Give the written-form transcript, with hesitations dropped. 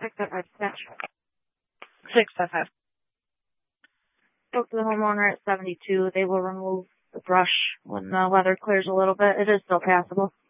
655 dispatch. 655. Spoke to the homeowner at 72. They will remove the brush when the weather clears a little bit. It is still passable.